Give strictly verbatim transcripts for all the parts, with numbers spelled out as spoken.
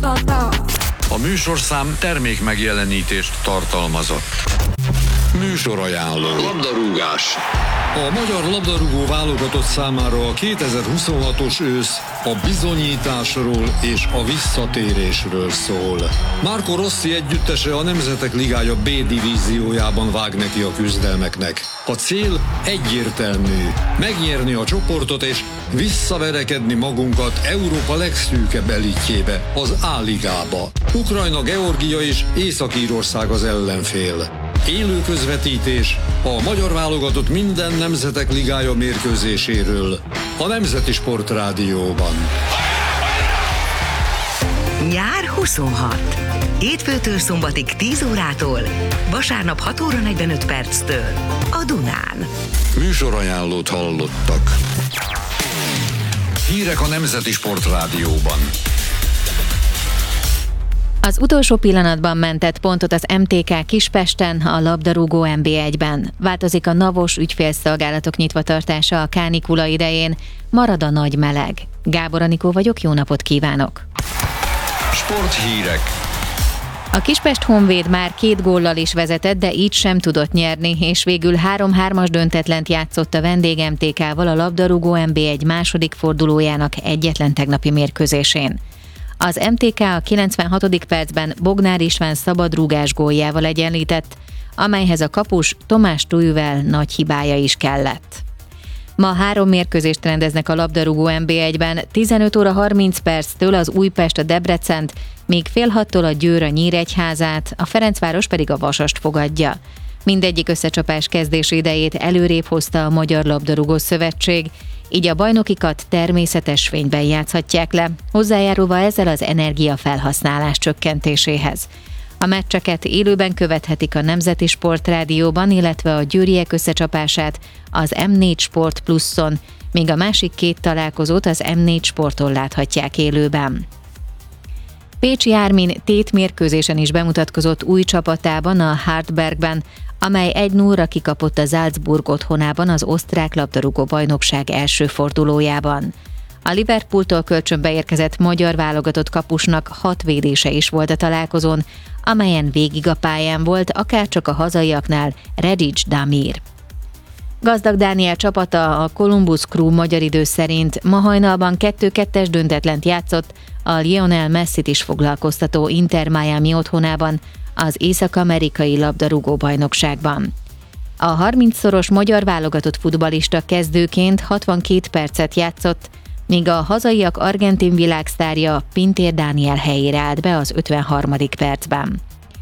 A műsorszám termék megjelenítést tartalmazott. Műsorajánló. Labdarúgás. A magyar labdarúgó válogatott számára a kétezer-huszonhatos ősz a bizonyításról és a visszatérésről szól. Marco Rossi együttese a Nemzetek Ligája B divíziójában vág neki a küzdelmeknek. A cél egyértelmű: megnyerni a csoportot és visszaverekedni magunkat Európa legszűkebb elitjébe, az A-ligába. Ukrajna, Georgia és Észak-Írország az ellenfél. Élő közvetítés a magyar válogatott minden Nemzetek Ligája mérkőzéséről a Nemzeti Sport Rádióban. Nyár huszonhat. Hétfőtől szombatig tíz órától, vasárnap hat óra negyvenöt perctől a Dunán. Műsorajánlót hallottak. Hírek a Nemzeti Sport Rádióban. Az utolsó pillanatban mentett pontot az em té ká Kispesten, a labdarúgó en bé egyben. Változik a navos ügyfélszolgálatok nyitvatartása a kánikula idején, marad a nagy meleg. Gábor Anikó vagyok, jó napot kívánok! Sporthírek. A Kispest Honvéd már két góllal is vezetett, de így sem tudott nyerni, és végül három-hármas döntetlent játszott a vendég em té ká-val a labdarúgó en bé egy második fordulójának egyetlen tegnapi mérkőzésén. Az em té ká a kilencvenhatodik percben Bognár István szabadrúgás góljával egyenlített, amelyhez a kapus Tomás Tujuvel nagy hibája is kellett. Ma három mérkőzést rendeznek a labdarúgó en bé egyben, tizenöt óra harminc perctől az Újpest a Debrecent, míg fél hattól a Győr a Nyíregyházát, a Ferencváros pedig a Vasast fogadja. Mindegyik összecsapás kezdési idejét előrébb hozta a Magyar Labdarúgó Szövetség, így a bajnokikat természetes fényben játszhatják le, hozzájárulva ezzel az energiafelhasználás csökkentéséhez. A meccseket élőben követhetik a Nemzeti Sport Rádióban, illetve a győriek összecsapását az em négy Sport Pluszon, míg a másik két találkozót az em négy Sporton láthatják élőben. Pécsi Ármin tétmérkőzésen is bemutatkozott új csapatában, a Hartbergben, amely egy nullra kikapott a Salzburg otthonában az osztrák labdarúgó bajnokság első fordulójában. A Liverpooltól kölcsönbe érkezett magyar válogatott kapusnak hat védése is volt a találkozón, amelyen végig a pályán volt, akárcsak a hazaiaknál Redics Damir. Gazdag Dániel csapata, a Columbus Crew magyar idő szerint ma hajnalban kettő-kettes döntetlent játszott a Lionel Messit is foglalkoztató Inter Miami otthonában, az észak-amerikai labdarúgó bajnokságban. A harmincszoros magyar válogatott futballista kezdőként hatvankét percet játszott, míg a hazaiak argentin világsztárja Pintér Dániel helyére állt be az ötvenharmadik percben.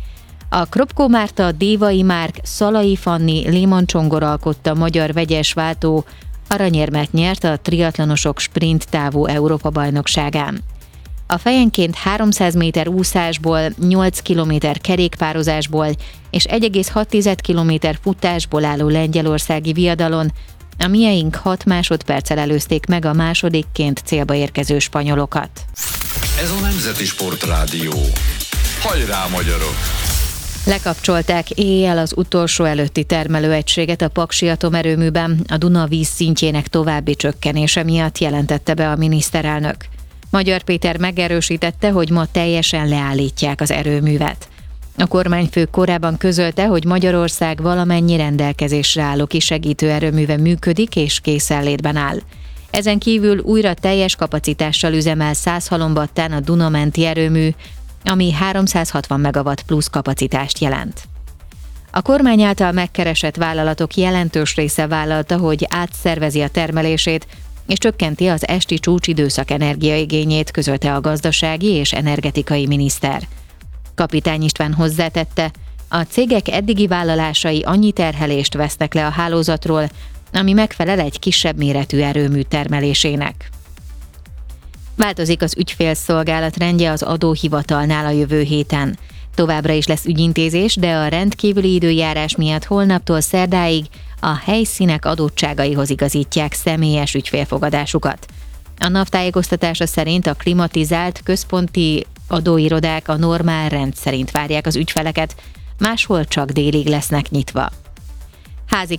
A Kropko Márta, Dévai Márk, Szalai Fanni, Léman Csongor alkotta magyar vegyes váltó aranyérmet nyert a triatlonosok sprint távú Európa-bajnokságán. A fejenként háromszáz méter úszásból, nyolc kilométer kerékpározásból és egy egész hat kilométer futásból álló lengyelországi viadalon a mieink hat másodperccel előzték meg a másodikként célba érkező spanyolokat. Ez a Nemzeti Sport Rádió. Hajrá, magyarok! Lekapcsolták éjjel az utolsó előtti termelőegységet a Paksi atomerőműben, a Duna víz szintjének további csökkenése miatt jelentette be a miniszterelnök. Magyar Péter megerősítette, hogy ma teljesen leállítják az erőművet. A kormányfő korábban közölte, hogy Magyarország valamennyi rendelkezésre álló kisegítő erőműve működik és készenlétben áll. Ezen kívül újra teljes kapacitással üzemel Százhalombattán a Duna-menti erőmű, ami háromszázhatvan megawatt plusz kapacitást jelent. A kormány által megkeresett vállalatok jelentős része vállalta, hogy átszervezi a termelését, és csökkenti az esti csúcsidőszak energiaigényét, közölte a gazdasági és energetikai miniszter. Kapitány István hozzátette, a cégek eddigi vállalásai annyi terhelést vesznek le a hálózatról, ami megfelel egy kisebb méretű erőmű termelésének. Változik az ügyfélszolgálat rendje az adóhivatalnál a jövő héten. Továbbra is lesz ügyintézés, de a rendkívüli időjárás miatt holnaptól szerdáig a helyszínek adottságaihoz igazítják személyes ügyfélfogadásukat. A NAV tájékoztatása szerint a klimatizált központi adóirodák a normál rend szerint várják az ügyfeleket, máshol csak délig lesznek nyitva. Házi